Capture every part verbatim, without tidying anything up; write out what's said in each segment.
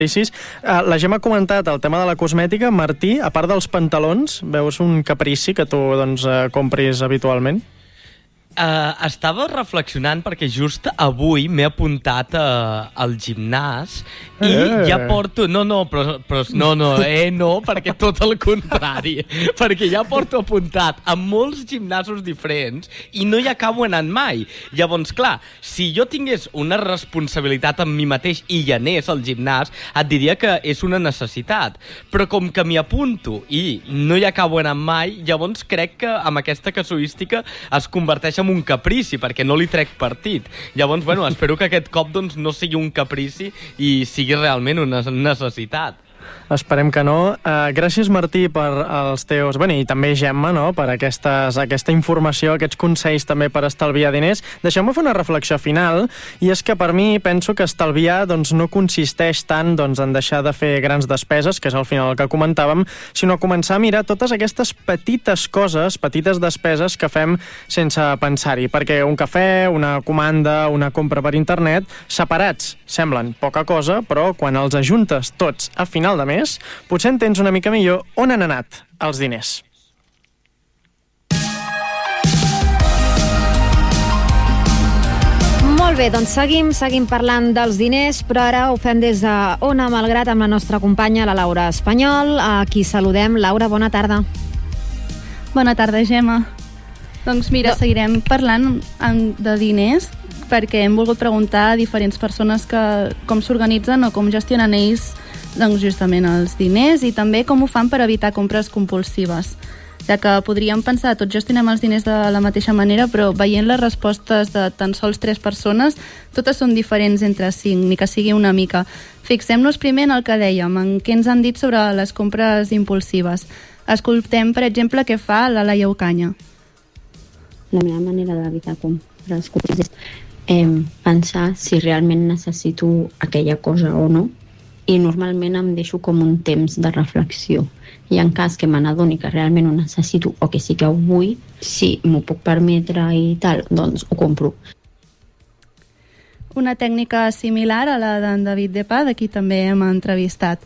Uh, la Gemma ha comentat el tema de la cosmètica. Martí, a part dels pantalons, veus un caprici que tu doncs, uh, compris habitualment? Uh, estava reflexionant perquè just avui m'he apuntat uh, al gimnàs i eh. ja porto... No, no, però, però no, no, eh, no, perquè tot el contrari. Perquè ja porto apuntat a molts gimnasos diferents i no hi acabo anant mai. Llavors, clar, si jo tingués una responsabilitat amb mi mateix i hi anés al gimnàs, et diria que és una necessitat. Però com que m'hi apunto i no hi acabo anant mai, llavors crec que amb aquesta casuística es converteix en un caprici, perquè no li trec partit. Llavors, bueno, espero que aquest cop doncs, no sigui un caprici i sigui realment una necessitat. Esperem que no. Uh, gràcies, Martí, per els teus... Bueno, i també Gemma, no?, per aquestes, aquesta informació, aquests consells també per estalviar diners. Deixeu-me fer una reflexió final, i és que per mi penso que estalviar doncs, no consisteix tant doncs, en deixar de fer grans despeses, que és al final el que comentàvem, sinó començar a mirar totes aquestes petites coses, petites despeses que fem sense pensar-hi, perquè un cafè, una comanda, una compra per internet, separats semblen poca cosa, però quan els ajuntes tots a final de mes, potser entens una mica millor on han anat els diners. Molt bé, doncs seguim, seguim parlant dels diners, però ara ho fem des de Ona Malgrat amb la nostra companya, la Laura Espanyol, a qui saludem. Laura, bona tarda. Bona tarda, Gemma. Doncs mira, no. seguirem parlant de diners, perquè hem volgut preguntar a diferents persones que, com s'organitzen o com gestionen ells doncs justament els diners i també com ho fan per evitar compres compulsives. Ja que podríem pensar, tots gestionem els diners de la mateixa manera, però veient les respostes de tan sols tres persones, totes són diferents entre cinc, ni que sigui una mica. Fixem-nos primer en el que dèiem, en què ens han dit sobre les compres impulsives. Escoltem, per exemple, què fa la Laia Ocaña. La meva manera d'evitar compres compulsives és eh, pensar si realment necessito aquella cosa o no, i normalment em deixo com un temps de reflexió. I en cas que me n'adoni que realment ho necessito o que sí que ho vull, si m'ho puc permetre i tal, doncs ho compro. Una tècnica similar a la d'en David Depà, de qui també hem entrevistat.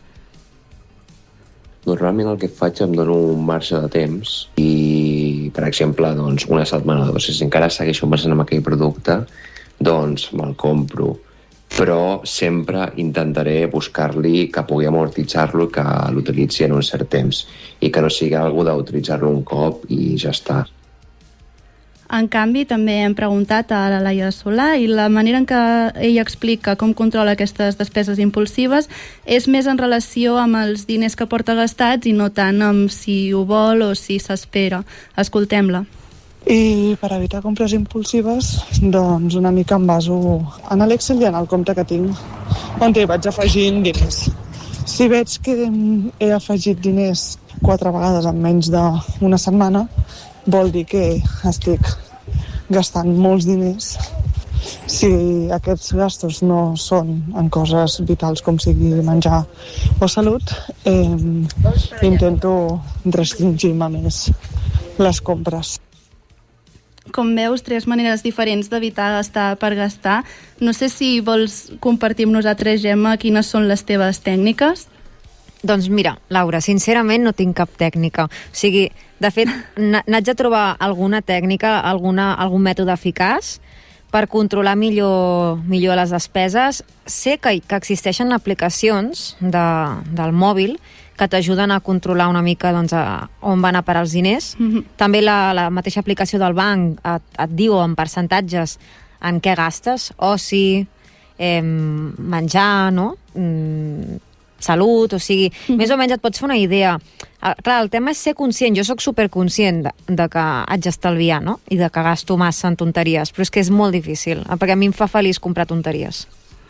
Normalment el que faig em dono un marge de temps i, per exemple, doncs, una setmana o dos, si encara segueixo pensant en aquell producte, doncs me'l compro. Però sempre intentaré buscar-li que pugui amortitzar-lo i que l'utilitzi en un cert temps i que no sigui algú d'utilitzar-lo un cop i ja està. En canvi, també hem preguntat a la Laia Solà i la manera en què ella explica com controla aquestes despeses impulsives és més en relació amb els diners que porta gastats i no tant amb si ho vol o si s'espera. Escoltem-la. I per evitar compres impulsives, doncs una mica em baso en l'Excel i en el compte que tinc, on hi vaig afegint diners. Si veig que he afegit diners quatre vegades en menys d'una setmana, vol dir que estic gastant molts diners. Si aquests gastos no són en coses vitals com sigui menjar o salut, eh, intento restringir-me més les compres. Com veus, tres maneres diferents d'evitar gastar per gastar. No sé si vols compartir amb nosaltres, Gemma, quines són les teves tècniques? Doncs mira, Laura, sincerament no tinc cap tècnica. O sigui, de fet, n'haig de trobar alguna tècnica, alguna, algun mètode eficaç per controlar millor, millor les despeses. Sé que, que existeixen aplicacions de, del mòbil que t'ajuden a controlar una mica doncs, a on van a parar els diners. Mm-hmm. També la, la mateixa aplicació del banc et, et diu en percentatges en què gastes, oci, eh, menjar, no? Mm, salut, o sigui, mm-hmm. més o menys et pots fer una idea. Ah, clar, el tema és ser conscient. Jo sóc superconscient de, de que haig d'estalviar, no? I de que gasto massa en tonteries, però és que és molt difícil, perquè a mi em fa feliç comprar tonteries.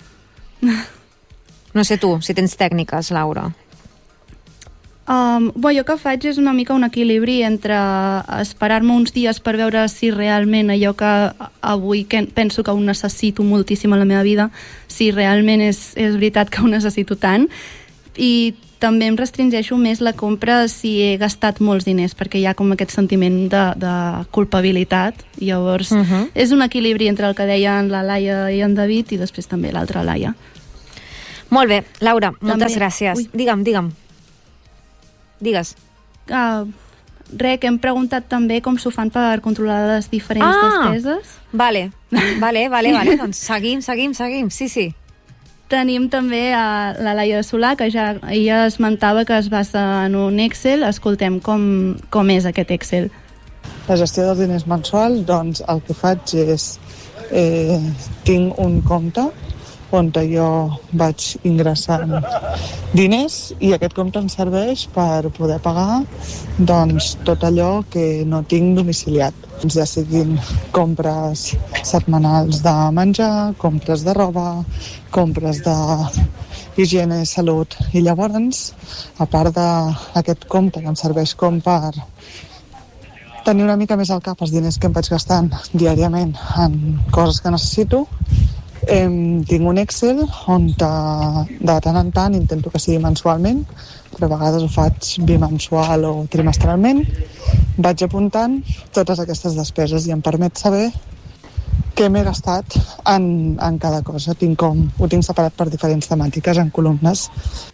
No sé tu, si tens tècniques, Laura. Um, bo, jo que faig és una mica un equilibri entre esperar-me uns dies per veure si realment allò que avui que penso que ho necessito moltíssim a la meva vida, si realment és, és veritat que ho necessito tant, i també em restringeixo més la compra si he gastat molts diners, perquè hi ha com aquest sentiment de, de culpabilitat. Llavors, uh-huh. és un equilibri entre el que deien la Laia i en David i després també l'altra Laia. Molt bé, Laura, moltes També- gràcies. Ui. Digue'm, digue'm. Digues. Uh, Re, que hem preguntat també com s'ho fan per controlar les diferents Ah! despeses. Vale, vale, vale, vale. Doncs seguim, seguim, seguim. Sí, sí. Tenim també a la Laia Solà, que ja ella esmentava que es basa en un Excel. Escoltem com, com és aquest Excel. La gestió dels diners mensual, doncs el que faig és eh, tinc un compte on jo vaig ingressant diners i aquest compte em serveix per poder pagar doncs, tot allò que no tinc domiciliat. Doncs ja siguin compres setmanals de menjar, compres de roba, compres de higiene, salut. I llavors, a part d'aquest compte que em serveix com per tenir una mica més al cap els diners que em vaig gastant diàriament en coses que necessito, eh, tinc un Excel on de, de tant en tant intento que sigui mensualment, però a vegades ho faig bimensual o trimestralment, vaig apuntant totes aquestes despeses i em permet saber què m'he gastat en, en cada cosa. Tinc com, ho tinc separat per diferents temàtiques en columnes.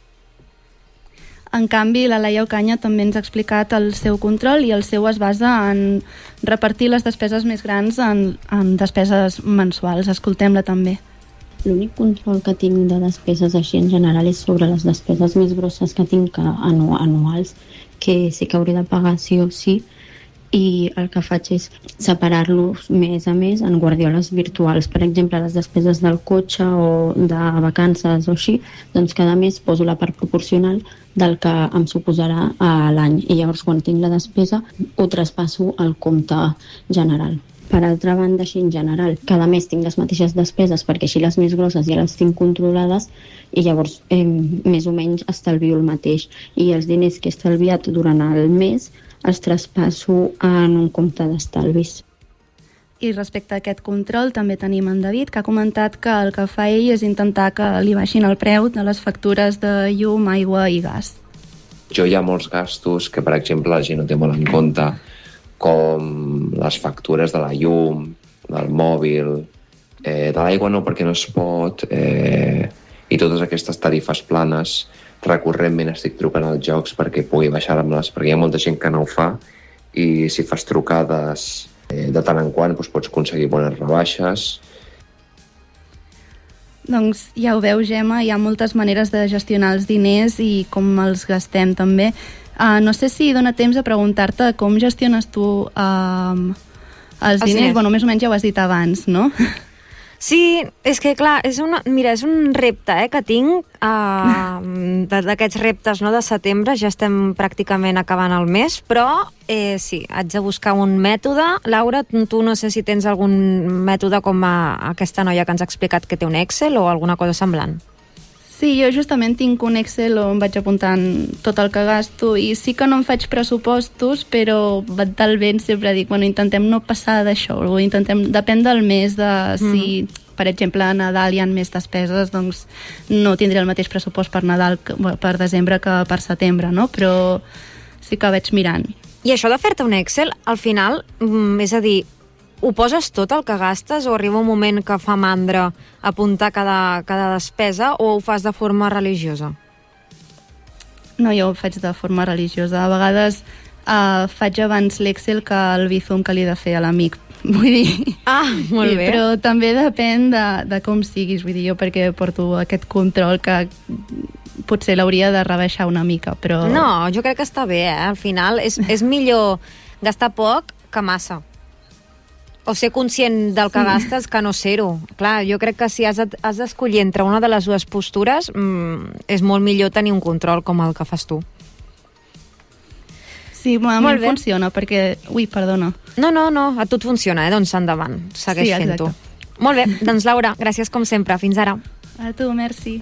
En canvi, la Laia Ocaña també ens ha explicat el seu control i el seu es basa en repartir les despeses més grans en, en despeses mensuals. Escoltem-la també. L'únic control que tinc de despeses així en general és sobre les despeses més grosses que tinc anu anuals, que sé que hauré de pagar sí o sí, i el que faig és separar-los mes a mes en guardioles virtuals. Per exemple, les despeses del cotxe o de vacances o així, doncs cada mes poso la part proporcional del que em suposarà a l'any. I llavors, quan tinc la despesa, ho traspasso al compte general. Per altra banda, així en general, cada mes tinc les mateixes despeses perquè així les més grosses ja les tinc controlades i llavors eh, més o menys estalvio el mateix. I els diners que he estalviat durant el mes els traspasso en un compte d'estalvis. I respecte a aquest control també tenim en David, que ha comentat que el que fa ell és intentar que li baixin el preu de les factures de llum, aigua i gas. Jo hi ha molts gastos que, per exemple, la gent no té molt en compte, com les factures de la llum, del mòbil, eh, de l'aigua no perquè no es pot, eh, i totes aquestes tarifes planes. Recurrentment estic trucant als jocs perquè pugui baixar-me-les, perquè hi ha molta gent que no ho fa, i si fas trucades eh, de tant en quant doncs pots aconseguir bones rebaixes. Doncs ja ho veu, Gemma, hi ha moltes maneres de gestionar els diners i com els gastem també. Uh, no sé si dona temps a preguntar-te com gestiones tu uh, els, els diners. diners. Bueno, més o menys ja ho has dit abans, no? Sí, és que clar, és una, mira, és un repte eh, que tinc uh, d'aquests reptes no, de setembre, ja estem pràcticament acabant el mes, però eh, sí, haig de buscar un mètode. Laura, tu no sé si tens algun mètode com a aquesta noia que ens ha explicat que té un Excel o alguna cosa semblant. Sí, jo justament tinc un Excel on vaig apuntant tot el que gasto i sí que no em faig pressupostos, però del vent sempre dic, bueno, intentem no passar d'això, o intentem, depèn del mes de si, mm. per exemple, a Nadal hi ha més despeses, doncs no tindré el mateix pressupost per Nadal, que, per desembre que per setembre, no? Però sí que vaig mirant. I això de fer-te un Excel, al final, mm, és a dir, ho poses tot el que gastes o arriba un moment que fa mandra apuntar cada, cada despesa o ho fas de forma religiosa? No, jo ho faig de forma religiosa. A vegades uh, faig abans l'Excel que el Bizum que li he de fer a l'amic. Vull dir... Ah, molt bé. Però també depèn de, de com siguis. Vull dir, jo perquè porto aquest control que potser l'hauria de rebaixar una mica, però... No, jo crec que està bé, eh? Al final és, és millor gastar poc que massa. O ser conscient del que sí. gastes que no ser-ho. Clar, jo crec que si has, has d'escollir entre una de les dues postures, mmm, és molt millor tenir un control com el que fas tu. Sí, a mi funciona, perquè... Ui, perdona. No, no, no, a tu et funciona, eh? Doncs endavant, segueix sí, fent-ho. Molt bé, doncs Laura, gràcies com sempre. Fins ara. A tu, merci.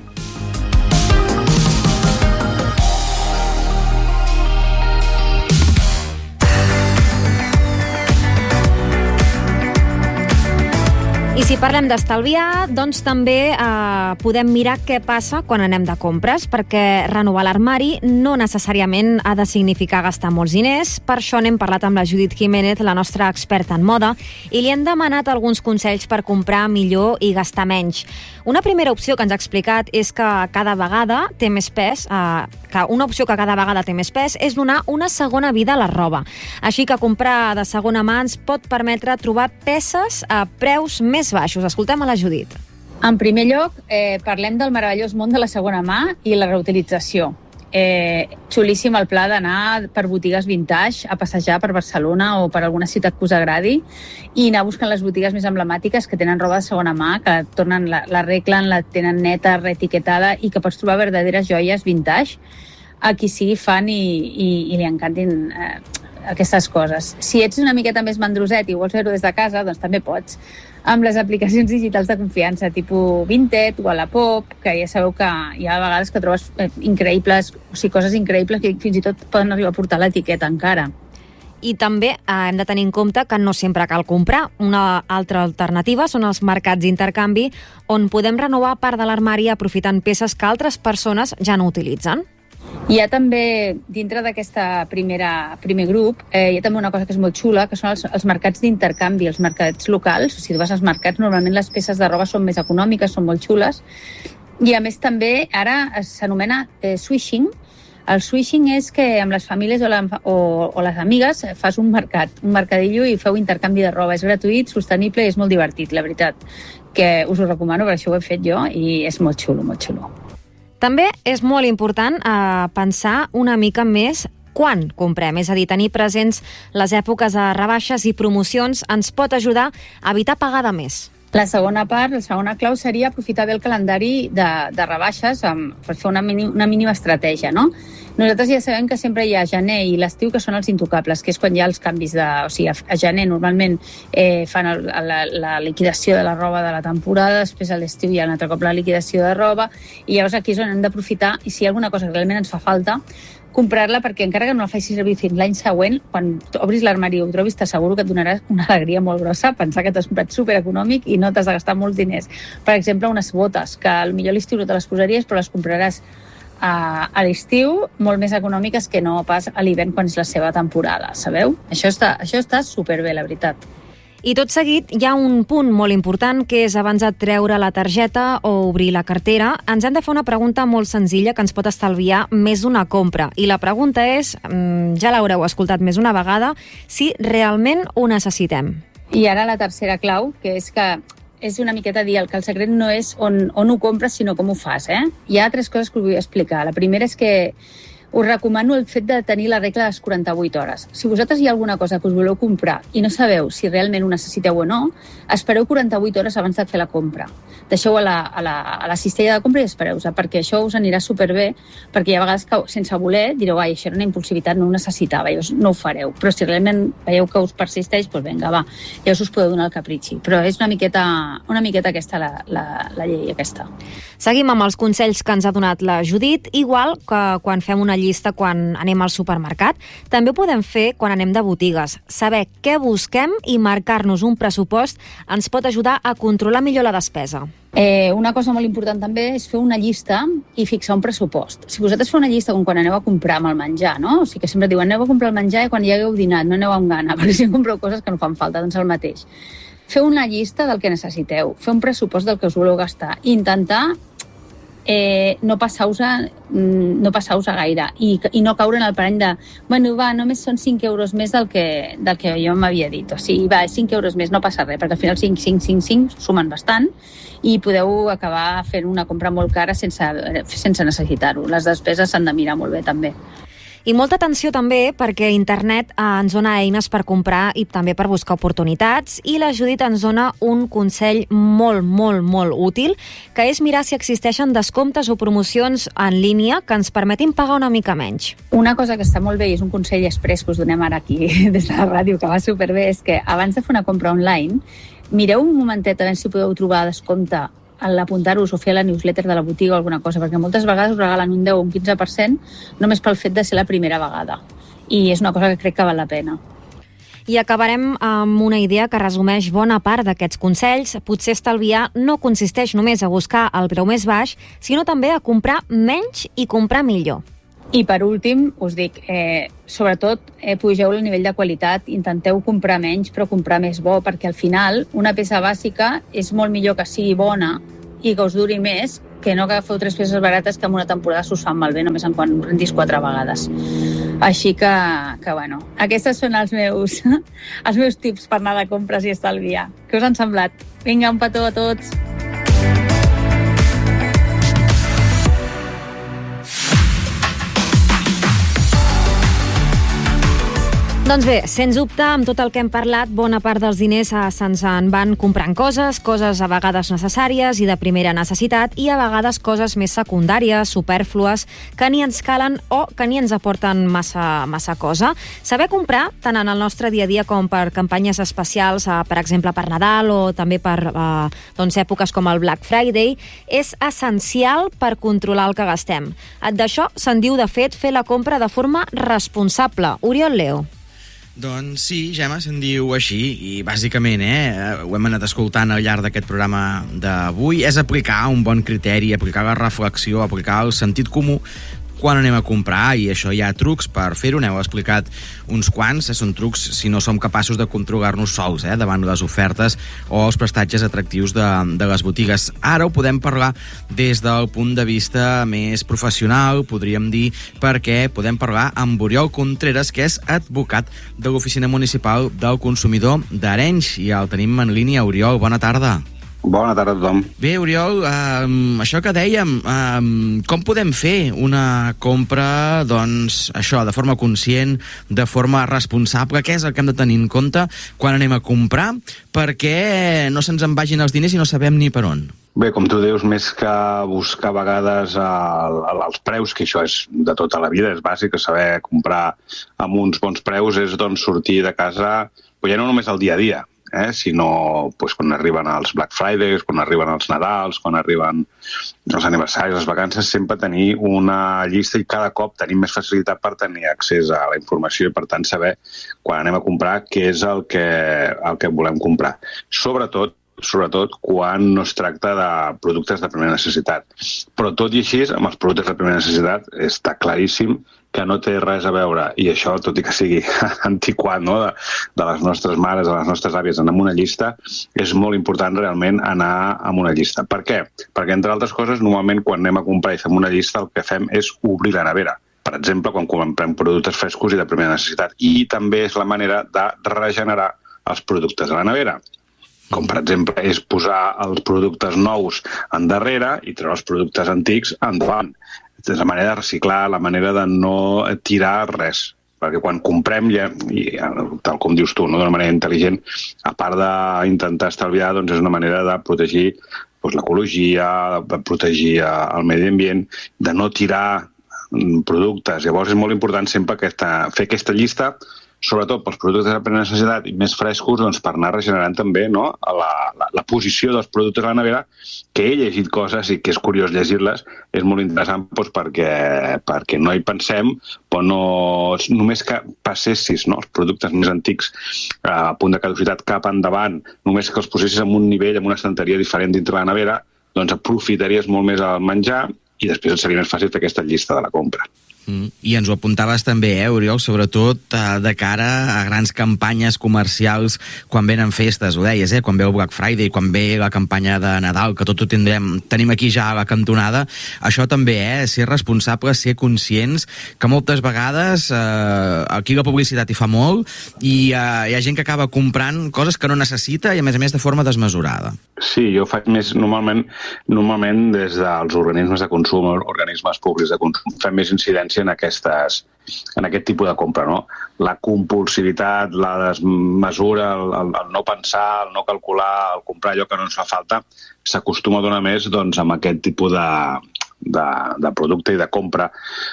I si parlem d'estalviar, doncs també eh, podem mirar què passa quan anem de compres, perquè renovar l'armari no necessàriament ha de significar gastar molts diners. Per això n'hem parlat amb la Judit Jiménez, la nostra experta en moda, i li hem demanat alguns consells per comprar millor i gastar menys. Una primera opció que ens ha explicat és que cada vegada té més pes, eh, que una opció que cada vegada té més pes és donar una segona vida a la roba. Així que comprar de segona mà ens pot permetre trobar peces a preus més baixos. Escoltem a la Judit. En primer lloc, eh, parlem del meravellós món de la segona mà i la reutilització. Eh, xulíssim el pla d'anar per botigues vintage a passejar per Barcelona o per alguna ciutat que us agradi i anar buscant les botigues més emblemàtiques que tenen roba de segona mà, que tornen, la, la arreglen, la tenen neta, reetiquetada i que pots trobar verdaderes joies vintage a qui sigui fan i, i, i li encantin eh, aquestes coses. Si ets una miqueta més mandroset i vols fer-ho des de casa, doncs també pots, amb les aplicacions digitals de confiança, tipus Vinted o Wallapop, que ja sabeu que hi ha vegades que trobes eh, increïbles, o sigui, coses increïbles que fins i tot poden arribar a portar l'etiqueta encara. I també eh, hem de tenir en compte que no sempre cal comprar. Una altra alternativa són els mercats d'intercanvi, on podem renovar part de l'armari aprofitant peces que altres persones ja no utilitzen. Hi ha també, dintre d'aquest primer grup, eh, hi ha també una cosa que és molt xula, que són els, els mercats d'intercanvi, els mercats locals. O sigui, tu vas als mercats, normalment les peces de roba són més econòmiques, són molt xules. I a més també, ara s'anomena eh, swishing. El swishing és que amb les famílies o, la, o, o les amigues fas un mercat, un mercadillo i feu intercanvi de roba. És gratuït, sostenible i és molt divertit, la veritat. Que us ho recomano, perquè això ho he fet jo i és molt xulo, molt xulo. També és molt important eh, pensar una mica més quan comprem, és a dir, tenir presents les èpoques de rebaixes i promocions ens pot ajudar a evitar pagar de més. La segona part, la segona clau seria aprofitar bé el calendari de, de rebaixes amb, per fer una, mini, una mínima estratègia, no? Nosaltres ja sabem que sempre hi ha gener i l'estiu que són els intocables, que és quan hi ha els canvis de... O sigui, a gener normalment eh, fan el, la, la liquidació de la roba de la temporada, després a l'estiu hi ha un altre cop la liquidació de roba, i llavors aquí és on hem d'aprofitar, i si hi ha alguna cosa que realment ens fa falta, comprar-la, perquè encara que no la facis servir fins l'any següent, quan obris l'armari i ho trobis, t'asseguro que et donarà una alegria molt grossa pensar que t'has comprat supereconòmic i no t'has de gastar molts diners. Per exemple, unes botes, que potser a l'estiu no te les posaries, però les compraràs a, a l'estiu molt més econòmiques que no pas a l'hivern quan és la seva temporada, sabeu? Això està, això està superbé, la veritat. I tot seguit hi ha un punt molt important, que és abans de treure la targeta o obrir la cartera, ens hem de fer una pregunta molt senzilla que ens pot estalviar més d'una compra. I la pregunta és, ja l'haureu escoltat més d'una vegada, si realment ho necessitem. I ara la tercera clau, que és que és una miqueta dir que el secret no és on, on ho compres, sinó com ho fas. Eh? Hi ha tres coses que us vull explicar. La primera és que us recomano el fet de tenir la regla de les quaranta-vuit hores. Si vosaltres hi ha alguna cosa que us voleu comprar i no sabeu si realment ho necessiteu o no, espereu quaranta-vuit hores abans de fer la compra. Deixeu a la, a la, a la cistella de compra i espereu-se, perquè això us anirà superbé, perquè hi ha vegades que sense voler direu, ai, això era una impulsivitat, no ho necessitava, llavors no ho fareu. Però si realment veieu que us persisteix, doncs vinga, va, llavors us podeu donar el capritxi. Però és una miqueta, una miqueta aquesta la, la, la llei aquesta. Seguim amb els consells que ens ha donat la Judit, igual que quan fem una llista quan anem al supermercat, també ho podem fer quan anem de botigues. Saber què busquem i marcar-nos un pressupost ens pot ajudar a controlar millor la despesa. Eh, una cosa molt important també és fer una llista i fixar un pressupost. Si vosaltres feu una llista com quan aneu a comprar amb el menjar, no? O sigui que sempre diuen aneu a comprar el menjar i quan ja hagueu dinat, no aneu amb gana, perquè si compreu coses que no fan falta, doncs el mateix. Feu una llista del que necessiteu, fer un pressupost del que us voleu gastar i intentar Eh, no passar-vos no passar-vos gaire i, i no caure en el parany de bueno, va, només són cinc euros més del que, del que jo m'havia dit. O sigui, va, cinc euros més, no passa res, perquè al final cinc, cinc, cinc, cinc sumen bastant i podeu acabar fent una compra molt cara sense, sense necessitar-ho. Les despeses s'han de mirar molt bé, també. I molta atenció també perquè internet ens dona eines per comprar i també per buscar oportunitats, i la Judit ens dona un consell molt, molt, molt útil, que és mirar si existeixen descomptes o promocions en línia que ens permetin pagar una mica menys. Una cosa que està molt bé i és un consell express que us donem ara aquí des de la ràdio, que va superbé, és que abans de fer una compra online, mireu un momentet a veure si podeu trobar descompte a l'apuntar-vos o fer la newsletter de la botiga o alguna cosa, perquè moltes vegades us regalen un deu o un quinze per cent només pel fet de ser la primera vegada. I és una cosa que crec que val la pena. I acabarem amb una idea que resumeix bona part d'aquests consells. Potser estalviar no consisteix només a buscar el preu més baix, sinó també a comprar menys i comprar millor. I per últim, us dic, eh, sobretot eh, pugeu el nivell de qualitat, intenteu comprar menys però comprar més bo, perquè al final una peça bàsica és molt millor que sigui bona i que us duri més que no que agafeu tres peces barates que en una temporada s'us fan malbé només en quan rendis quatre vegades. Així que, que bueno, aquestes són els meus, els meus tips per anar de compres i estalviar. Què us han semblat? Vinga, un petó a tots! Doncs bé, sens dubte, amb tot el que hem parlat, bona part dels diners eh, se'ns en van comprant coses, coses a vegades necessàries i de primera necessitat, i a vegades coses més secundàries, supèrflues, que ni ens calen o que ni ens aporten massa, massa cosa. Saber comprar, tant en el nostre dia a dia com per campanyes especials, eh, per exemple per Nadal o també per eh, doncs, èpoques com el Black Friday, és essencial per controlar el que gastem. D'això se'n diu, de fet, fer la compra de forma responsable. Oriol Leo. Doncs sí, Gemma, se'n diu així, i bàsicament, eh, ho hem anat escoltant al llarg d'aquest programa d'avui, és aplicar un bon criteri, aplicar la reflexió, aplicar el sentit comú quan anem a comprar, i això hi ha trucs per fer-ho, n'heu explicat uns quants, eh, són trucs si no som capaços de controlar-nos sols eh, davant les ofertes o els prestatges atractius de, de les botigues. Ara ho podem parlar des del punt de vista més professional, podríem dir, perquè podem parlar amb Oriol Contreras, que és advocat de l'Oficina Municipal del Consumidor d'Arenys, i el tenim en línia. Oriol, bona tarda. Bona tarda a tothom. Bé, Oriol, um, això que dèiem, um, com podem fer una compra, doncs, això, de forma conscient, de forma responsable? Què és el que hem de tenir en compte quan anem a comprar? Perquè no se'ns en vagin els diners i no sabem ni per on. Bé, com tu dius, més que buscar a vegades el, el, els preus, que això és de tota la vida, és bàsic, saber comprar amb uns bons preus, és doncs sortir de casa, però ja no només el dia a dia, Eh, sinó pues, quan arriben els Black Fridays, quan arriben els Nadals, quan arriben els aniversaris, les vacances, sempre tenir una llista, i cada cop tenim més facilitat per tenir accés a la informació i, per tant, saber quan anem a comprar què és el que, el que volem comprar. Sobretot, sobretot quan no es tracta de productes de primera necessitat. Però tot i així, amb els productes de primera necessitat, està claríssim que no té res a veure, i això, tot i que sigui antiquat, no? de, de les nostres mares, de les nostres àvies, anar amb una llista, és molt important realment anar amb una llista. Per què? Perquè, entre altres coses, normalment quan anem a comprar i fem una llista, el que fem és obrir la nevera. Per exemple, quan comprem productes frescos i de primera necessitat. I també és la manera de regenerar els productes a la nevera. Com, per exemple, és posar els productes nous endarrere i treure els productes antics endavant. És la manera de reciclar, la manera de no tirar res. Perquè quan comprem, ja, i tal com dius tu, no, d'una manera intel·ligent, a part d'intentar estalviar, doncs és una manera de protegir doncs, l'ecologia, de protegir el medi ambient, de no tirar productes. Llavors és molt important sempre aquesta, fer aquesta llista, sobretot pels productes de primera necessitat i més frescos, doncs, per anar regenerant també, no, la, la, la posició dels productes a la nevera, que he llegit coses i que és curiós llegir-les, és molt interessant doncs, perquè, perquè no hi pensem, però no, només que passessis, no, els productes més antics a punt de caducitat cap endavant, només que els posessis en un nivell, en una estanteria diferent dintre la nevera, doncs aprofitaries molt més el menjar i després et seria més fàcil fer aquesta llista de la compra. Mm. I ens ho apuntaves també, eh, Oriol, sobretot eh, de cara a grans campanyes comercials quan venen festes, ho deies, eh, quan ve el Black Friday, quan ve la campanya de Nadal, que tot ho tindrem, tenim aquí ja a la cantonada. Això també, eh, ser responsables, ser conscients, que moltes vegades eh, aquí la publicitat hi fa molt i eh, hi ha gent que acaba comprant coses que no necessita i, a més a més, de forma desmesurada. Sí, jo faig més, normalment, normalment des dels organismes de consum, organismes públics de consum, fem més incidència en, aquestes, en aquest tipus de compra, no? La compulsivitat, la desmesura, el, el, el no pensar, el no calcular, el comprar allò que no ens fa falta, s'acostuma a donar més doncs, amb aquest tipus de, de, de producte i de compra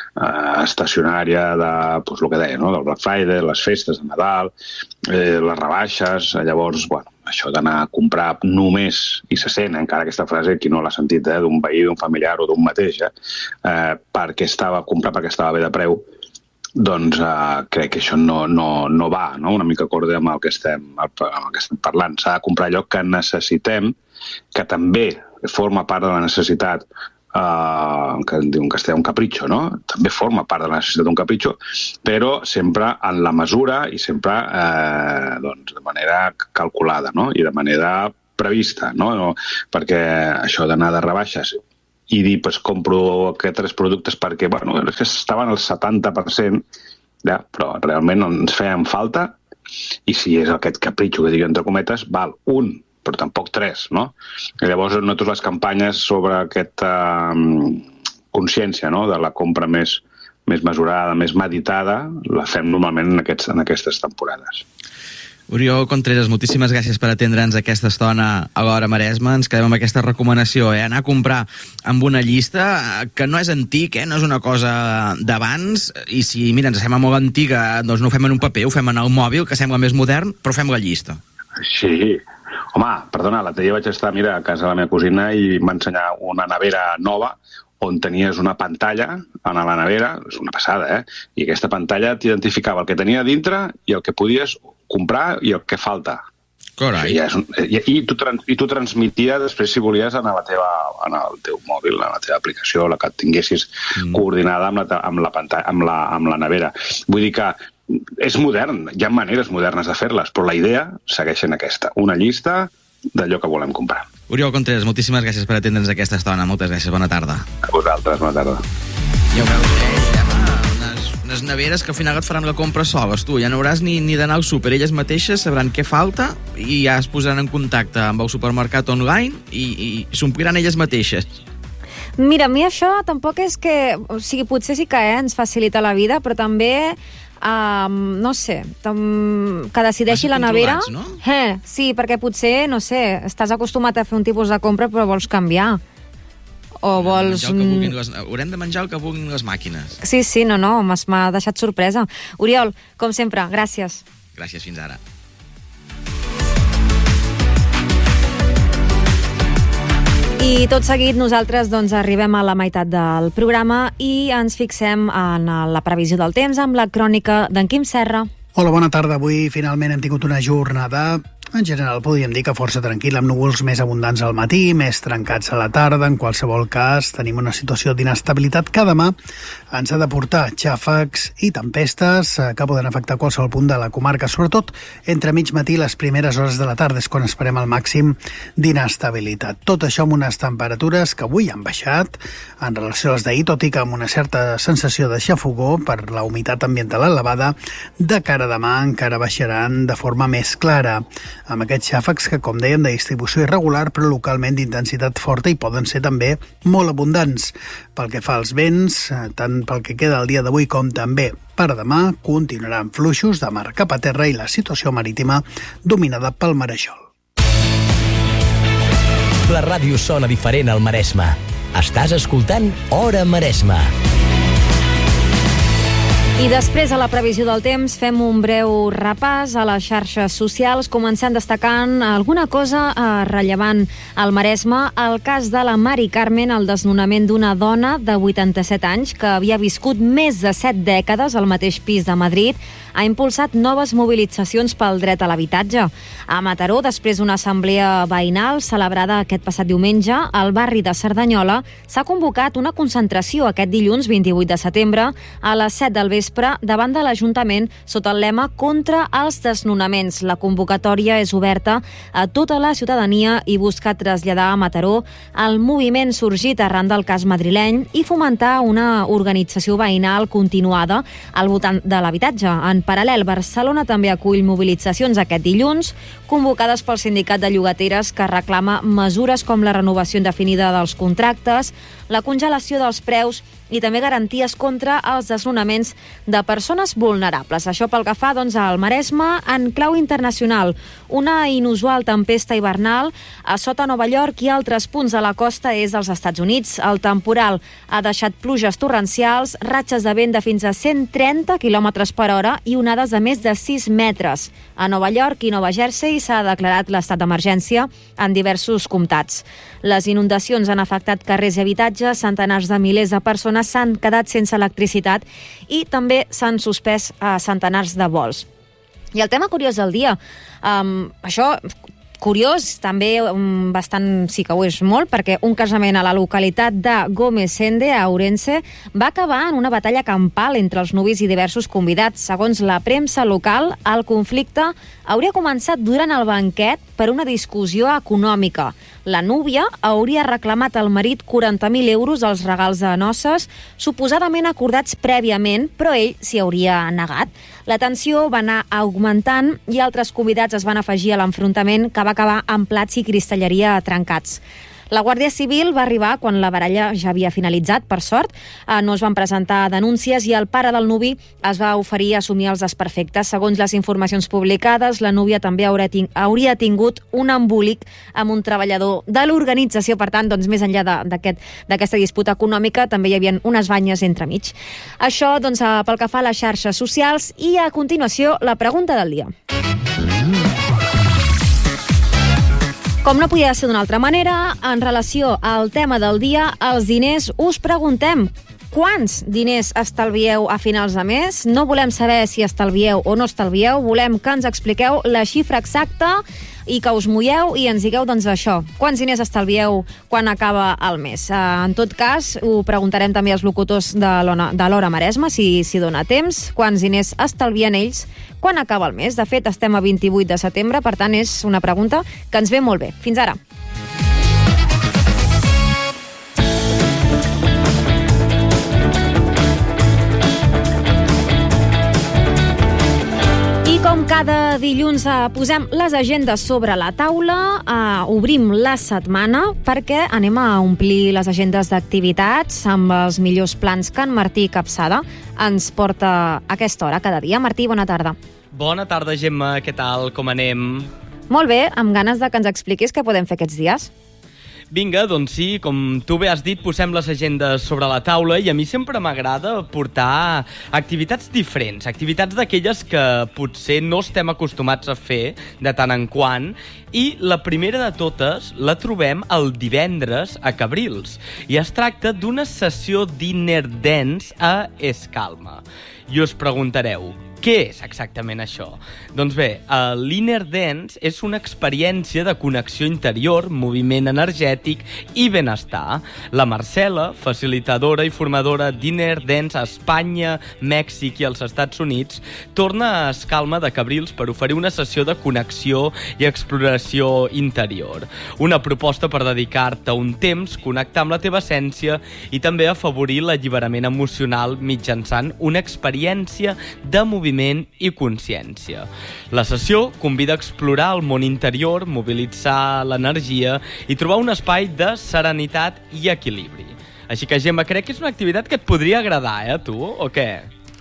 eh, estacionària, de, doncs, el que deia, no? Del Black Friday, les festes de Nadal, eh, les rebaixes. Llavors, bueno, això d'anar a comprar només, i se sent encara aquesta frase, qui no l'ha sentit, eh, d'un veí, d'un familiar o d'un mateix, eh, eh, perquè estava a comprar perquè estava bé de preu, doncs uh, crec que això no, no, no va, no? Una mica acorde amb el que estem, amb el que estem parlant. S'ha de comprar allò que necessitem, que també forma part de la necessitat, uh, que en diu en castellà un capritxo, no? També forma part de la necessitat d'un capritxo, però sempre en la mesura i sempre eh, doncs, de manera calculada, no? I de manera prevista, no? No, perquè això d'anar de rebaixes i dir, pues, compro aquests tres productes perquè, bueno, és que estaven al setanta per cent, ja, però realment ens feien falta, i si és aquest capritxo que dic entre cometes, val un, però tampoc tres, no? I llavors nosaltres les campanyes sobre aquesta um, consciència, no?, de la compra més, més mesurada, més meditada, la fem normalment en, aquests, en aquestes temporades. Oriol Contreras, moltíssimes gràcies per atendre'ns aquesta estona a l'Hora Maresme. Ens quedem amb aquesta recomanació, eh? Anar a comprar amb una llista que no és antic, eh? No és una cosa d'abans, i si, mira, ens sembla molt antiga, doncs no ho fem en un paper, ho fem en el mòbil, que sembla més modern, però fem la llista. Sí. Home, perdona, l'altre dia vaig estar, mira, a casa de la meva cosina i m'ha ensenyat una nevera nova on tenies una pantalla a la nevera, és una passada, eh? I aquesta pantalla t'identificava el que tenia dintre i el que podies comprar i el que falta. Carai. I, un, i, i t'ho trans, i t'ho transmetia després, si volies, en, la teva, en el teu mòbil, en la teva aplicació, la que tinguessis mm. coordinada amb la, amb, la pantalla, amb, la, amb la nevera. Vull dir que és modern, hi ha maneres modernes de fer-les, però la idea segueix sent aquesta, una llista d'allò que volem comprar. Oriol Contreras, moltíssimes gràcies per atendre'ns aquesta estona. Moltes gràcies, bona tarda. A vosaltres, bona tarda. Ja ho veus, eh? Unes, unes neveres que al final et faran la compra soles, tu. Ja no hauràs ni, ni d'anar al súper. Elles mateixes sabran què falta i ja es posaran en contacte amb el supermercat online i, i s'ompliran elles mateixes. Mira, a mi això tampoc és que... O sigui, potser sí que eh, ens facilita la vida, però també... Um, no sé, tam, que decideixi la nevera, no? eh, sí, perquè potser, no sé, estàs acostumat a fer un tipus de compra però vols canviar o vols... Les, haurem de menjar el que vulguin les màquines. Sí, sí, no, no, m'ha deixat sorpresa. Oriol, com sempre, gràcies. Gràcies, fins ara. I tot seguit nosaltres doncs, arribem a la meitat del programa i ens fixem en la previsió del temps amb la crònica d'en Quim Serra. Hola, bona tarda. Avui finalment hem tingut una jornada, en general podríem dir que força tranquil·la, amb núvols més abundants al matí, més trencats a la tarda. En qualsevol cas, tenim una situació d'inestabilitat que demà ens ha de portar xàfecs i tempestes que poden afectar qualsevol punt de la comarca, sobretot entre mig matí i les primeres hores de la tarda, és quan esperem el màxim d'inestabilitat. Tot això amb unes temperatures que avui han baixat en relació a les d'ahir, tot i que amb una certa sensació de xafogó per la humitat ambiental elevada. De cara a demà encara baixaran de forma més clara, amb aquests xàfecs que, com dèiem, de distribució irregular, però localment d'intensitat forta i poden ser també molt abundants. Pel que fa als vents, tant pel que queda el dia d'avui com també per demà, continuaran fluixos de mar cap a terra i la situació marítima dominada pel marejol. La ràdio sona diferent al Maresme. Estàs escoltant Hora Maresme. I després, a la previsió del temps, fem un breu repàs a les xarxes socials, començant destacant alguna cosa eh, rellevant al Maresme, el cas de la Mari Carmen, el desnonament d'una dona de vuitanta-set anys que havia viscut més de set dècades al mateix pis de Madrid, ha impulsat noves mobilitzacions pel dret a l'habitatge. A Mataró, després d'una assemblea veïnal celebrada aquest passat diumenge, al barri de Cerdanyola, s'ha convocat una concentració aquest dilluns vint-i-vuit de setembre a les set del vespre davant de l'Ajuntament sota el lema contra els desnonaments. La convocatòria és oberta a tota la ciutadania i busca traslladar a Mataró el moviment sorgit arran del cas madrileny i fomentar una organització veïnal continuada al voltant de l'habitatge. En paral·lel, Barcelona també acull mobilitzacions aquest dilluns, convocades pel sindicat de llogateres que reclama mesures com la renovació indefinida dels contractes, la congelació dels preus i també garanties contra els desnonaments de persones vulnerables. Això pel que fa doncs, al Maresme en clau internacional. Una inusual tempesta hivernal a sota Nova York i altres punts de la costa és als Estats Units. El temporal ha deixat pluges torrencials, ratxes de vent de fins a cent trenta quilòmetres per hora i onades de més de sis metres. A Nova York i Nova Jersey s'ha declarat l'estat d'emergència en diversos comtats. Les inundacions han afectat carrers i habitatges platges, centenars de milers de persones s'han quedat sense electricitat i també s'han suspès a centenars de vols. I el tema curiós del dia, um, això... Curiós, també um, bastant, sí que ho és molt, perquè un casament a la localitat de Gómez-Sende, a Ourense, va acabar en una batalla campal entre els nuvis i diversos convidats. Segons la premsa local, el conflicte hauria començat durant el banquet per una discussió econòmica. La núvia hauria reclamat al marit quaranta mil euros als regals de noces, suposadament acordats prèviament, però ell s'hi hauria negat. La tensió va anar augmentant i altres convidats es van afegir a l'enfrontament, que va acabar amb plats i cristalleria trencats. La Guàrdia Civil va arribar quan la baralla ja havia finalitzat, per sort. Eh, no es van presentar denúncies i el pare del nuvi es va oferir a assumir els desperfectes. Segons les informacions publicades, la núvia també hauria, ting hauria tingut un embolic amb un treballador de l'organització. Per tant, doncs, més enllà d'aquesta aquest, disputa econòmica, també hi havia unes banyes entremig. Això doncs, pel que fa a les xarxes socials. I a continuació, la pregunta del dia. Com no podia ser d'una altra manera, en relació al tema del dia, els diners, us preguntem quants diners estalvieu a finals de mes. No volem saber si estalvieu o no estalvieu, volem que ens expliqueu la xifra exacta i que us mulleu i ens digueu, doncs, això, quants diners estalvieu quan acaba el mes. Uh, en tot cas, ho preguntarem també als locutors de l'Hora Maresma, si, si dona temps, quants diners estalvien ells quan acaba el mes. De fet, estem a vint-i-vuit de setembre, per tant, és una pregunta que ens ve molt bé. Fins ara. Com cada dilluns eh, posem les agendes sobre la taula, eh, obrim la setmana perquè anem a omplir les agendes d'activitats amb els millors plans que en Martí Capçada ens porta a aquesta hora cada dia. Martí, bona tarda. Bona tarda, Gemma. Què tal? Com anem? Molt bé, amb ganes de que ens expliquis què podem fer aquests dies. Vinga, doncs sí, com tu bé has dit, posem les agendes sobre la taula i a mi sempre m'agrada portar activitats diferents, activitats d'aquelles que potser no estem acostumats a fer de tant en quant, i la primera de totes la trobem el divendres a Cabrils i es tracta d'una sessió dinner dance a Escalma. I us preguntareu, què és exactament això? Doncs bé, l'Inner Dance és una experiència de connexió interior, moviment energètic i benestar. La Marcela, facilitadora i formadora d'Inner Dance a Espanya, Mèxic i als Estats Units, torna a Escalma de Cabrils per oferir una sessió de connexió i exploració interior. Una proposta per dedicar-te un temps, connectar amb la teva essència i també afavorir l'alliberament emocional mitjançant una experiència de moviment i consciència. La sessió convida a explorar el món interior, mobilitzar l'energia i trobar un espai de serenitat i equilibri. Així que, Gemma, crec que és una activitat que et podria agradar, eh, a tu, o què?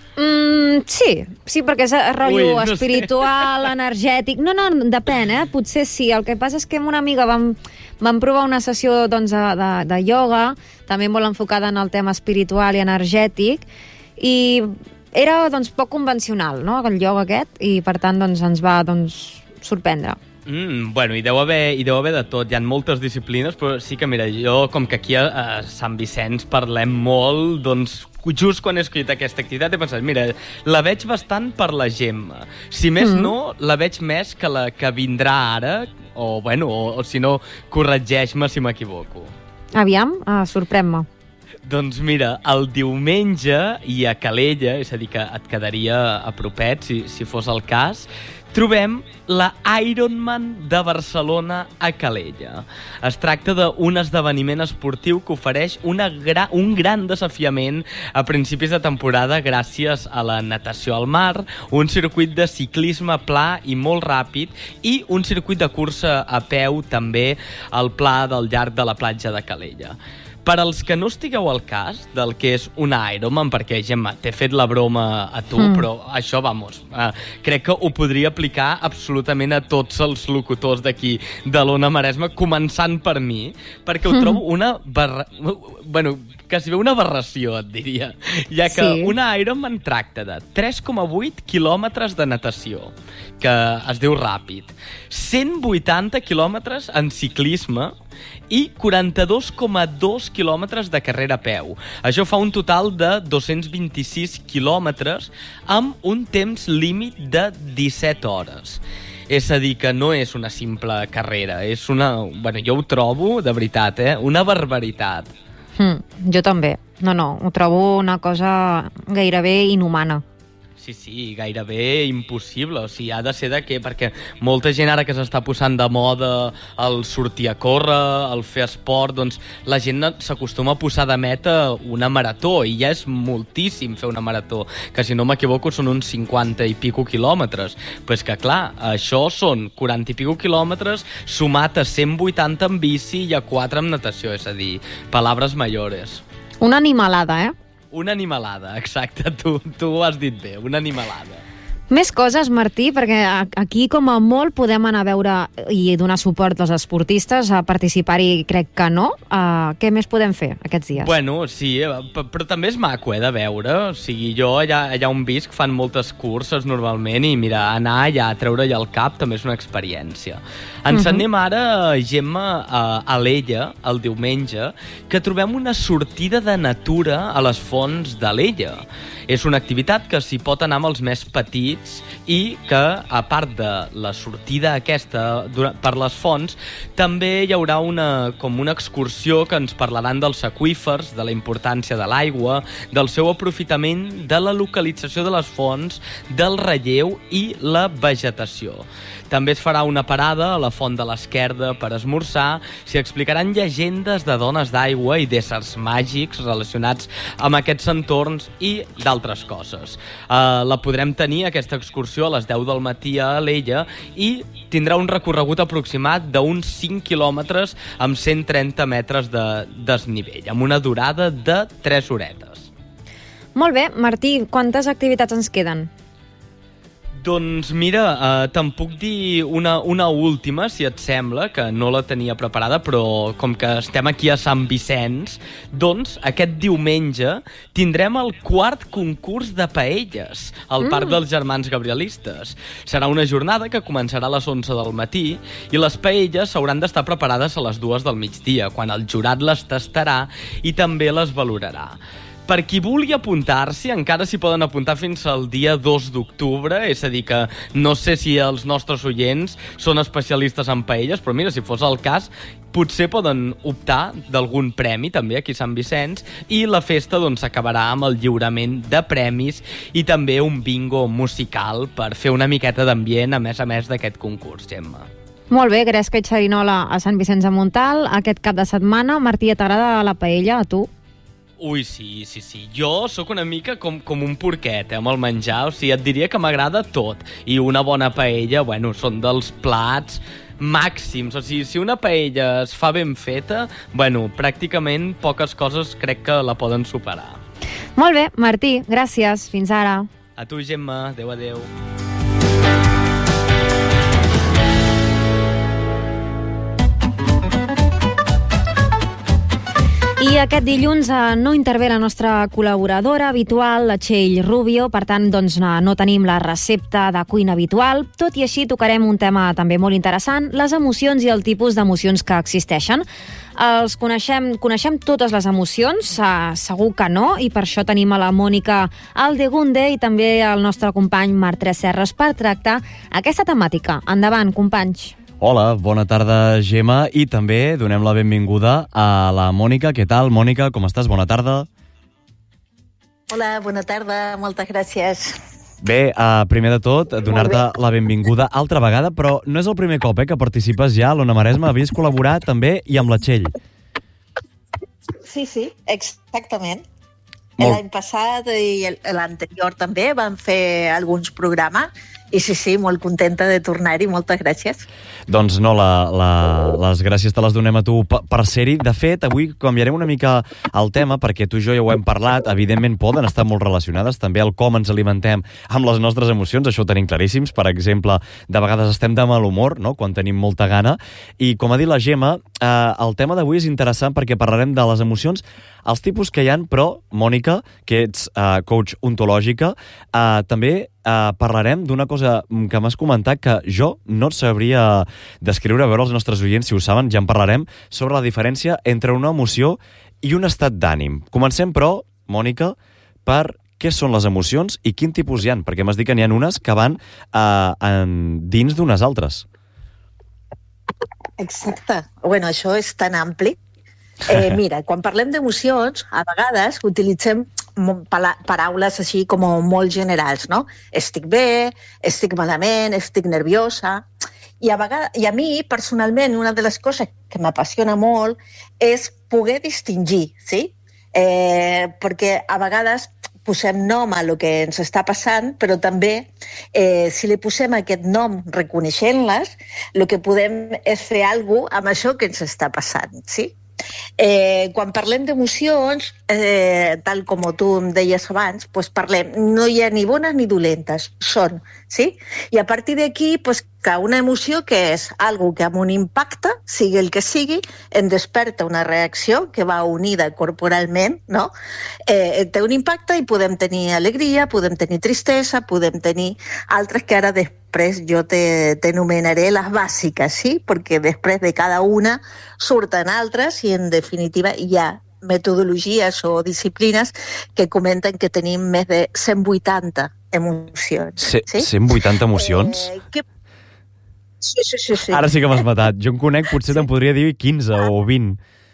Mm, sí, sí, perquè és rotllo Ui, no espiritual, sé. energètic... No, no, depèn, eh? Potser sí. El que passa és que amb una amiga vam, vam provar una sessió doncs, de, de, de ioga, també molt enfocada en el tema espiritual i energètic, i era doncs, poc convencional, no?, el ioga aquest, i per tant doncs, ens va doncs, sorprendre. Mm, bueno, hi deu, haver, hi deu haver de tot, hi ha moltes disciplines, però sí que, mira, jo, com que aquí a, a Sant Vicenç parlem molt, doncs, just quan he escollit aquesta activitat he pensat, mira, la veig bastant per la Gemma. Si més mm. no, la veig més que la que vindrà ara, o, bueno, o, o si no, corregeix-me si m'equivoco. Aviam, uh, sorprèn-me. Doncs mira, el diumenge i a Calella, és a dir, que et quedaria a propet, si, si fos el cas, trobem la Ironman de Barcelona a Calella. Es tracta d'un esdeveniment esportiu que ofereix una gra un gran desafiament a principis de temporada gràcies a la natació al mar, un circuit de ciclisme pla i molt ràpid i un circuit de cursa a peu també al pla del llarg de la platja de Calella. Per als que no estigueu al cas del que és un Ironman, perquè, Gemma, t'he fet la broma a tu, mm. però això, vamos, uh, crec que ho podria aplicar absolutament a tots els locutors d'aquí de l'Ona Maresma, començant per mi, perquè ho mm. trobo una barra... bueno, quasi bé una aberració, et diria, ja que sí. un Ironman tracta de tres coma vuit quilòmetres de natació, que es diu ràpid, cent vuitanta quilòmetres en ciclisme i quaranta-dos coma dos quilòmetres de carrera a peu. Això fa un total de dos-cents vint-i-sis quilòmetres amb un temps límit de disset hores. És a dir, que no és una simple carrera, és una... Bueno, jo ho trobo, de veritat, eh? Una barbaritat. Mm, jo també. No, no, ho trobo una cosa gairebé inhumana. Sí, sí, gairebé impossible. O sigui, ha de ser de què? Perquè molta gent ara que s'està posant de moda el sortir a córrer, el fer esport, doncs la gent s'acostuma a posar de meta una marató, i ja és moltíssim fer una marató, que si no m'equivoco són uns cinquanta i pico quilòmetres. Però és que, clar, això són quaranta i pico quilòmetres sumat a cent vuitanta en bici i a quatre en natació, és a dir, palabras mayores. Una animalada, eh? Una animalada, exacte, tu, tu ho has dit bé, una animalada. Més coses, Martí, perquè aquí com a molt podem anar a veure i donar suport als esportistes, a participar-hi crec que no. Uh, què més podem fer aquests dies? Bueno, sí, però també és maco, eh, de veure. O sigui, jo allà, allà on visc fan moltes curses normalment i mira, anar allà a treure-hi el cap també és una experiència. Ens uh-huh. anem ara, Gemma, a Alella, el diumenge, que trobem una sortida de natura a les fonts d'Alella. És una activitat que s'hi pot anar amb els més petits i que, a part de la sortida aquesta per les fonts, també hi haurà una, com una excursió que ens parlaran dels aqüífers, de la importància de l'aigua, del seu aprofitament, de la localització de les fonts, del relleu i la vegetació. També es farà una parada a la Font de l'Esquerda per esmorzar, s'hi explicaran llegendes de dones d'aigua i d'éssers màgics relacionats amb aquests entorns i d'altres coses. Uh, la podrem tenir, aquesta excursió, a les deu del matí a Alella i tindrà un recorregut aproximat d'uns cinc quilòmetres amb cent trenta metres de desnivell, amb una durada de tres horetes. Molt bé, Martí, quantes activitats ens queden? Doncs mira, eh, te'n puc dir una, una última, si et sembla, que no la tenia preparada, però com que estem aquí a Sant Vicenç, doncs aquest diumenge tindrem el quart concurs de paelles al mm. Parc dels Germans Gabrielistes. Serà una jornada que començarà a les onze del matí i les paelles s'hauran d'estar preparades a les dues del migdia, quan el jurat les tastarà i també les valorarà. Per qui vulgui apuntar-s'hi, encara s'hi poden apuntar fins al dia dos d'octubre, és a dir que no sé si els nostres oients són especialistes en paelles, però mira, si fos el cas, potser poden optar d'algun premi també aquí a Sant Vicenç i la festa doncs acabarà amb el lliurament de premis i també un bingo musical per fer una miqueta d'ambient a més a més d'aquest concurs, Gemma. Molt bé, gresca i xerinola a Sant Vicenç de Montalt aquest cap de setmana. Martí, t'agrada la paella, a tu? Ui, sí, sí, sí. Jo sóc una mica com, com un porquet, eh, amb el menjar. O sigui, et diria que m'agrada tot. I una bona paella, bueno, són dels plats màxims. O sigui, si una paella es fa ben feta, bueno, pràcticament poques coses crec que la poden superar. Molt bé, Martí, gràcies. Fins ara. A tu, Gemma. Adéu, adéu. I aquest dilluns eh, no intervé la nostra col·laboradora habitual, la Txell Rubio, per tant doncs, no tenim la recepta de cuina habitual. Tot i així tocarem un tema també molt interessant, les emocions i el tipus d'emocions que existeixen. Els coneixem, coneixem totes les emocions? Eh, segur que no, i per això tenim a la Mònica Aldegunde i també el nostre company Marc Tresserras per tractar aquesta temàtica. Endavant, companys. Hola, bona tarda, Gemma, i també donem la benvinguda a la Mònica. Què tal, Mònica? Com estàs? Bona tarda. Hola, bona tarda, moltes gràcies. Bé, uh, primer de tot, donar-te la benvinguda altra vegada, però no és el primer cop eh, que participes ja a l'Ona Maresma. Havies col·laborat també i amb la Txell. Sí, sí, exactament. L'any passat i l'anterior també vam fer alguns programes i sí, sí, molt contenta de tornar-hi, moltes gràcies. Doncs no, la, la, les gràcies te les donem a tu per, per ser-hi. De fet, avui canviarem una mica el tema, perquè tu i jo ja ho hem parlat, evidentment poden estar molt relacionades, també el com ens alimentem amb les nostres emocions, això ho tenim claríssims. Per exemple, de vegades estem de mal humor, no?, quan tenim molta gana, i com ha dit la Gemma, eh, el tema d'avui és interessant perquè parlarem de les emocions els tipus que hi han, però, Mònica, que ets uh, coach ontològica, uh, també uh, parlarem d'una cosa que m'has comentat que jo no et sabria descriure, a veure els nostres oients si ho saben, ja en parlarem, sobre la diferència entre una emoció i un estat d'ànim. Comencem, però, Mònica, per què són les emocions i quin tipus hi ha, perquè m'has dit que n'hi ha unes que van uh, en, dins d'unes altres. Exacte. Bueno, això és tan ampli. Eh, mira, quan parlem d'emocions, a vegades utilitzem paraules així com molt generals, no? Estic bé, estic malament, estic nerviosa. I a, vegades, i a mi, personalment, una de les coses que m'apassiona molt és poder distingir, sí? Eh, perquè a vegades posem nom a el que ens està passant, però també, eh, si li posem aquest nom reconeixent-les, el que podem és fer alguna cosa amb això que ens està passant, sí? Eh, quan parlem d'emocions, eh, tal com tu em deies abans, pues parlem, no hi ha ni bones ni dolentes, són, sí? I a partir d'aquí, pues, que una emoció que és algo que amb un impacte, sigui el que sigui, em desperta una reacció que va unida corporalment, no? Eh, té un impacte i podem tenir alegria, podem tenir tristesa, podem tenir altres que ara després jo t'enumeraré les bàsiques, sí? Perquè després de cada una surten altres i en definitiva hi ha metodologies o disciplines que comenten que tenim més de cent vuitanta emocions. Se, sí? cent vuitanta emocions? Eh, que... Sí, sí, sí, sí. Ara sí que m'has matat. Jo en conec, potser sí. Te'n podria dir quinze ah. o vint.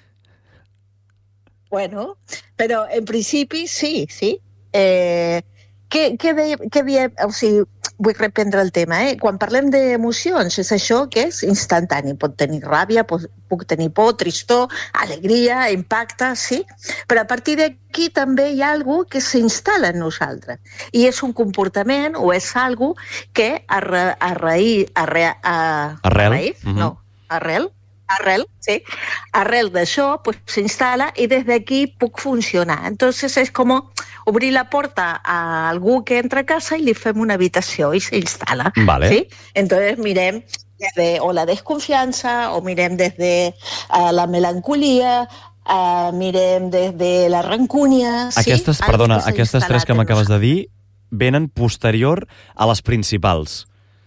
Bueno, però en principi sí, sí. Eh, què, què, de, què diem? O sigui, vull reprendre el tema, eh? Quan parlem d'emocions, és això que és instantani. Pot tenir ràbia, pot, puc tenir por, tristor, alegria, impacte, sí? Però a partir d'aquí també hi ha alguna que s'instal·la en nosaltres. I és un comportament o és alguna que arre, arraï, arre, a, arrel, arraï, uh -huh. no, arrel, arrel, sí, arrel d'això pues, s'instal·la i des d'aquí puc funcionar. Entonces és com obrir la porta a algú que entra a casa i li fem una habitació i s'instal·la. Vale. ¿Sí? Entonces mirem desde o la desconfiança o mirem des de uh, la melancolia, uh, mirem des de la rancúnia... Aquestes, sí? Perdona, aquestes tres que m'acabes de dir venen posterior a les principals.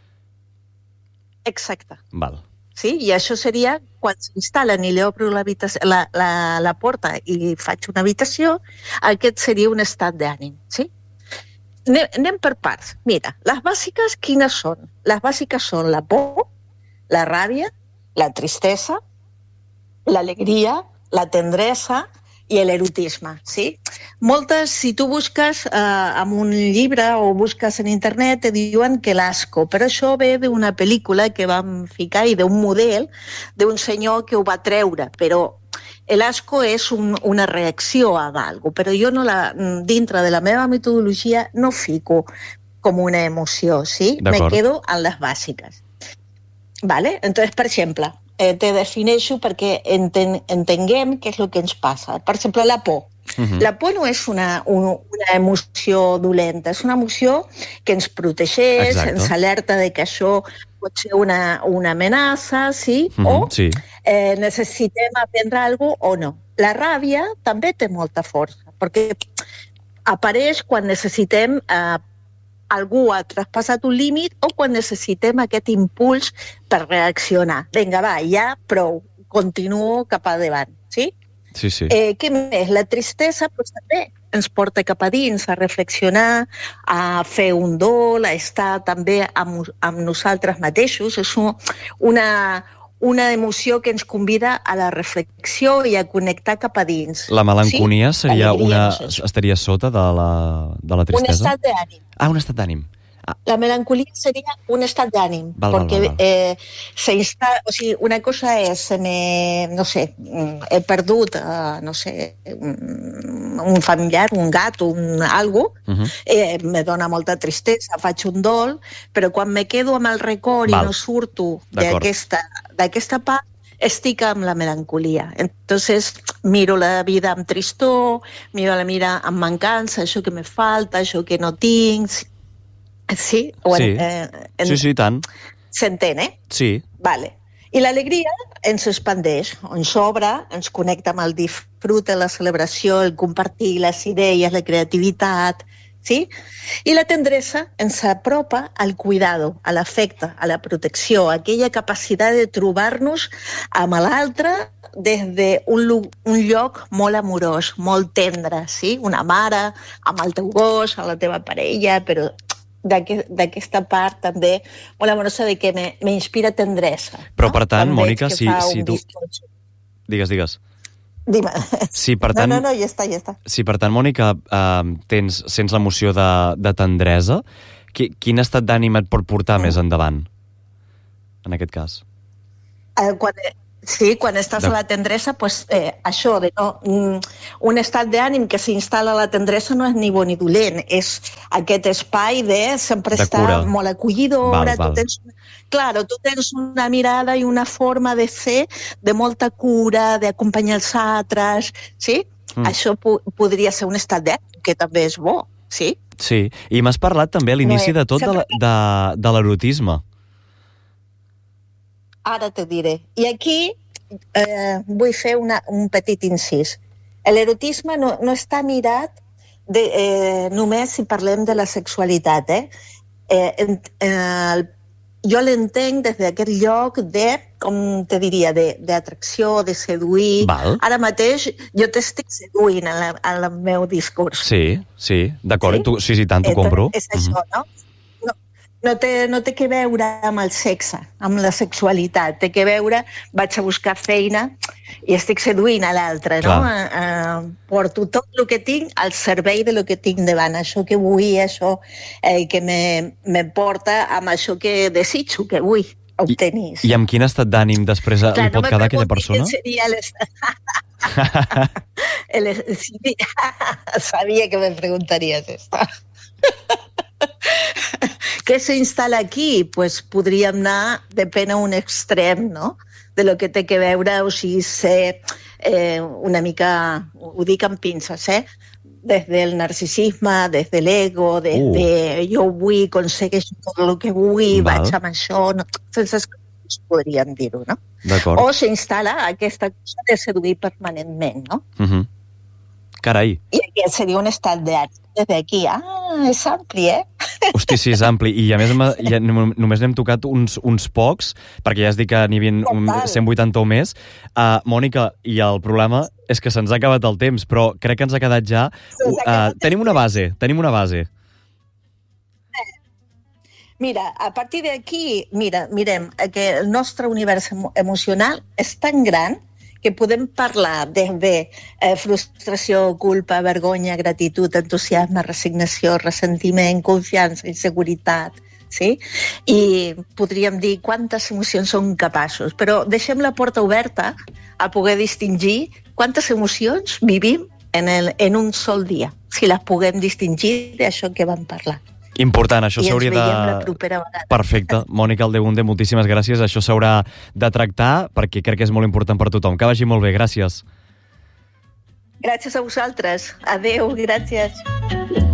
Exacte. Val. Sí? I això seria quan s'instal·len i li obro la, la, la, la porta i faig una habitació, aquest seria un estat d'ànim. Sí? Anem, anem per parts. Mira, les bàsiques quines són? Les bàsiques són la por, la ràbia, la tristesa, l'alegria, la tendresa i l'erotisme, sí? Moltes, si tu busques eh, en un llibre o busques en internet, te diuen que l'asco, però això ve d'una pel·lícula que vam ficar i d'un model d'un senyor que ho va treure, però l'asco és un, una reacció a alguna cosa, però jo no la, dintre de la meva metodologia no fico com una emoció, sí? Me quedo en les bàsiques. Vale? Entonces, per exemple, eh, te defineixo perquè enten, entenguem què és el que ens passa. Per exemple, la por. Uh-huh. La por no és una, una, una emoció dolenta, és una emoció que ens protegeix, Exacte. Ens alerta de que això pot ser una, una amenaça, sí? Uh-huh. O sí. Eh, necessitem aprendre alguna cosa o no. La ràbia també té molta força, perquè apareix quan necessitem eh, algú ha traspassat un límit o quan necessitem aquest impuls per reaccionar. Vinga, va, ja prou, continuo cap endavant, sí? Sí, sí. Eh, què més? La tristesa pues, també ens porta cap a dins, a reflexionar, a fer un dol, a estar també amb, amb nosaltres mateixos. És una, una emoció que ens convida a la reflexió i a connectar cap a dins. La melanconia sí? seria una... estaria sota de la, de la tristesa? Un estat d'ànim. Ah, un estat d'ànim. Ah. La melancolia seria un estat d'ànim, perquè val, val. Eh, s'insta... o sigui, una cosa és, me, no sé, he perdut, uh, no sé, un, un familiar, un gat, un algo, uh-huh. eh, me dona molta tristesa, faig un dol, però quan me quedo amb el record val. I no surto d'aquesta part, estic amb la melancolia. Entonces, miro la vida amb tristor, miro la vida amb mancança, això que me falta, això que no tinc... Sí? Bueno, sí. Eh, en... sí, sí, tant. S'entén, eh? Sí. Vale. I l'alegria ens expandeix, ens obre, ens connecta amb el disfrute, la celebració, el compartir les idees, la creativitat, sí? I la tendresa ens apropa al cuidado, a l'afecte, a la protecció, a aquella capacitat de trobar-nos amb l'altre des d'un un lloc molt amorós, molt tendre, sí? Una mare, amb el teu gos, amb la teva parella, però d'aquesta part també molt amorosa de que m'inspira tendresa. Però per tant, Mònica, si, si tu... Digues, digues. Dime. Si per tant, no, no, no, ja està, ja està. Si per tant, Mònica, eh, tens, sents l'emoció de, de tendresa, qui, quin estat d'ànim et pot portar mm. més endavant, en aquest cas? Eh, quan... Sí, quan estàs de... a la tendresa, pues, eh, això de no, un estat d'ànim que s'instal·la a la tendresa no és ni bo ni dolent, és aquest espai de sempre de estar cura. Molt acollidora. Val, val. Tu tens, claro, tu tens una mirada i una forma de ser de molta cura, d'acompanyar els altres, sí? Mm. Això po podria ser un estat d'ànim, que també és bo, sí? Sí, i m'has parlat també a l'inici no, de tot sempre... de, de, de l'erotisme. Ara te diré. I aquí eh, vull fer una, un petit incís. L'erotisme no, no està mirat de, eh, només si parlem de la sexualitat. Eh? Eh, eh, jo l'entenc des d'aquest lloc de, com te diria, d'atracció, de, de seduir. Val. Ara mateix jo t'estic seduint en, la, en el meu discurs. Sí, sí, d'acord. Sí? Sí, sí, tant, t'ho compro. És això, uh-huh. no? No té, no té que veure amb el sexe, amb la sexualitat. Té que veure, vaig a buscar feina i estic seduint a l'altre, no? Uh, porto tot el que tinc al servei de lo que tinc davant. Això que vull, això eh, que me, me porta amb això que desitjo, que vull obtenir. I, i amb quin estat d'ànim després Clar, li pot no quedar aquella persona? Seria el... Sabia que me preguntaries esto. Què s'instal·la aquí? Pues podríem anar, depèn a un extrem, no? De lo que té que veure, o sigui, ser eh, una mica, ho dic amb pinces, eh? Des del narcisisme, des de l'ego, des uh. de jo vull, aconsegueixo tot el que vull, Val. vaig amb això, no? Sense coses podríem dir-ho, no? O s'instal·la aquesta cosa de seduir permanentment, no? Uh -huh. Carai. I aquest seria un estat d'ànim. Des d'aquí, ah, és ampli, eh? Hosti, sí, és ampli. I a més ja, només n'hem tocat uns, uns pocs, perquè ja has dit que n'hi havia cent vuitanta o més. Uh, Mònica, i el problema és que se'ns ha acabat el temps, però crec que ens ha quedat ja... Uh, tenim una base, tenim una base. Mira, a partir d'aquí, mira, mirem, que el nostre univers emocional és tan gran que podem parlar des de eh, frustració, culpa, vergonya, gratitud, entusiasme, resignació, ressentiment, confiança, inseguretat, sí? I podríem dir quantes emocions són capaços, però deixem la porta oberta a poder distingir quantes emocions vivim en, el, en un sol dia, si les puguem distingir d'això que vam parlar. Important, això s'hauria de... Perfecte. Mònica Aldegunde, moltíssimes gràcies. Això s'haurà de tractar perquè crec que és molt important per tothom. Que vagi molt bé, gràcies. Gràcies a vosaltres. Adéu, gràcies.